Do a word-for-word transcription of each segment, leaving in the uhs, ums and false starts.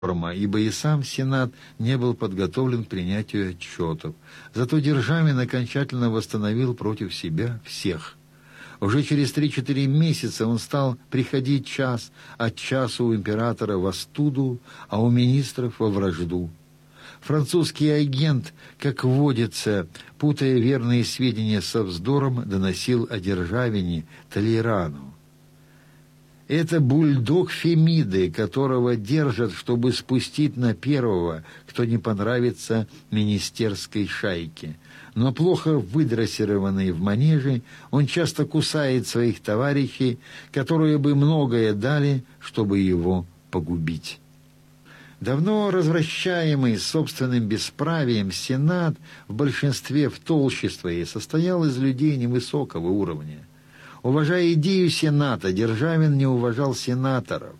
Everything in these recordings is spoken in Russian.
ибо и сам Сенат не был подготовлен к принятию отчетов. Зато Державин окончательно восстановил против себя всех. Уже через три-четыре месяца он стал приходить час от часу у императора во студу, а у министров во вражду. Французский агент, как водится, путая верные сведения со вздором, доносил о Державине Толейрану. Это бульдог Фемиды, которого держат, чтобы спустить на первого, кто не понравится министерской шайке. Но плохо выдрессированный в манеже, он часто кусает своих товарищей, которые бы многое дали, чтобы его погубить. Давно развращаемый собственным бесправием Сенат в большинстве в толще своей состоял из людей невысокого уровня. Уважая идею Сената, Державин не уважал сенаторов.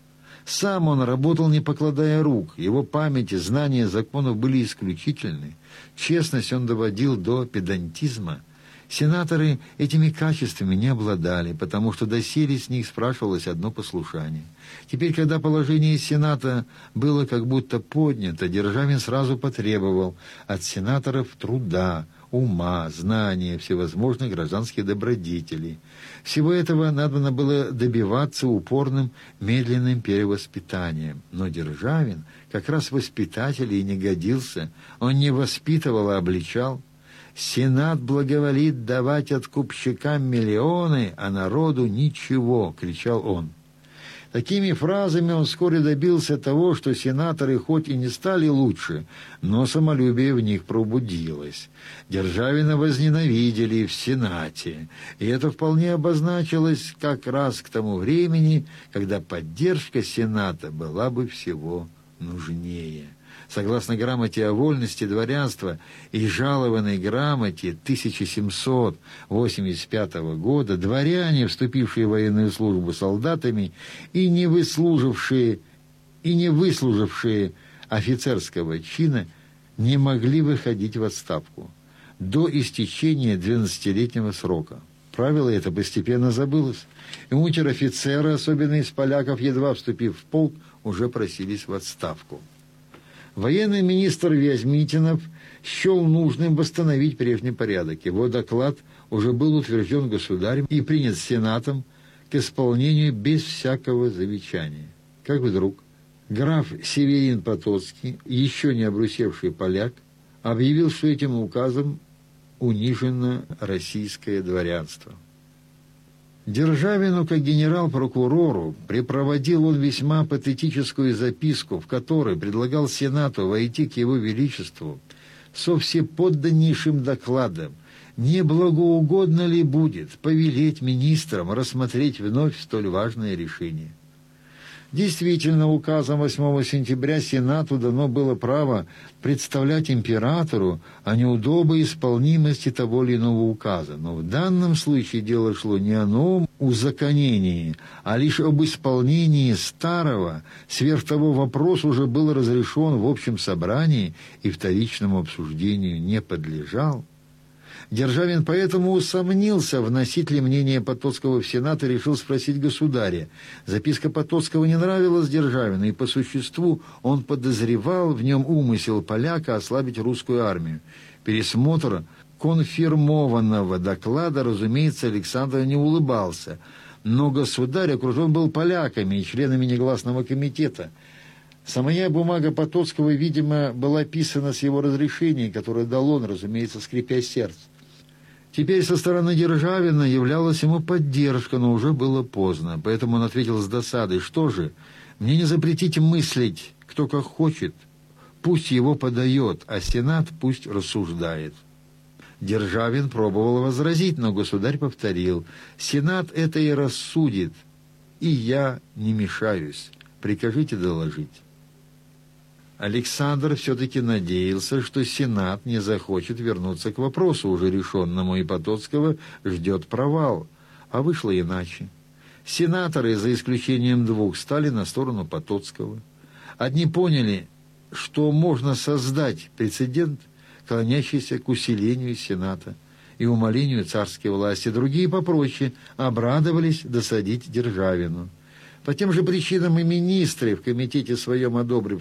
Сам он работал, не покладая рук, его память и знания законов были исключительны, честность он доводил до педантизма. Сенаторы этими качествами не обладали, потому что доселе с них спрашивалось одно послушание. Теперь, когда положение Сената было как будто поднято, Державин сразу потребовал от сенаторов труда, ума, знания, всевозможных гражданских добродетелей. Всего этого надо было добиваться упорным, медленным перевоспитанием. Но Державин как раз воспитатель и не годился. Он не воспитывал, а обличал. «Сенат благоволит давать откупщикам миллионы, а народу ничего», — кричал он. Такими фразами он вскоре добился того, что сенаторы хоть и не стали лучше, но самолюбие в них пробудилось. Державина возненавидели в Сенате, и это вполне обозначилось как раз к тому времени, когда поддержка Сената была бы всего нужнее. Согласно грамоте о вольности дворянства и жалованной грамоте тысяча семьсот восемьдесят пятого года, дворяне, вступившие в военную службу солдатами и не выслужившие, и не выслужившие офицерского чина, не могли выходить в отставку до истечения двенадцатилетнего срока. Правило это постепенно забылось, и унтер-офицеры, особенно из поляков, едва вступив в полк, уже просились в отставку. Военный министр Вязьмитинов счел нужным восстановить прежний порядок. Его доклад уже был утвержден государем и принят Сенатом к исполнению без всякого замечания. Как вдруг граф Северин Потоцкий, еще не обрусевший поляк, объявил, что этим указом унижено российское дворянство. Державину, как генерал-прокурору, припроводил он весьма патетическую записку, в которой предлагал Сенату войти к его величеству со всеподданнейшим докладом, не благоугодно ли будет повелеть министрам рассмотреть вновь столь важное решение. Действительно, указом восьмого сентября Сенату дано было право представлять императору о неудобоисполнимости того или иного указа. Но в данном случае дело шло не о новом узаконении, а лишь об исполнении старого. Сверх того, вопрос уже был разрешен в общем собрании и вторичному обсуждению не подлежал. Державин поэтому усомнился, вносить ли мнение Потоцкого в Сенат, и решил спросить государя. Записка Потоцкого не нравилась Державину, и по существу он подозревал в нем умысел поляка ослабить русскую армию. Пересмотр конфирмованного доклада, разумеется, Александр не улыбался, но государь окружен был поляками и членами негласного комитета. Самая бумага Потоцкого, видимо, была писана с его разрешения, которое дал он, разумеется, скрипя сердце. Теперь со стороны Державина являлась ему поддержка, но уже было поздно, поэтому он ответил с досадой: «Что же, мне не запретите мыслить, кто как хочет, пусть его подает, а Сенат пусть рассуждает». Державин пробовал возразить, но государь повторил: «Сенат это и рассудит, и я не мешаюсь, прикажите доложить». Александр все-таки надеялся, что Сенат не захочет вернуться к вопросу, уже решенному, и Потоцкого ждет провал. А вышло иначе. Сенаторы, за исключением двух, стали на сторону Потоцкого. Одни поняли, что можно создать прецедент, клонящийся к усилению Сената и умалению царской власти. Другие попроще обрадовались досадить Державину. По тем же причинам и министры, в комитете своем одобрив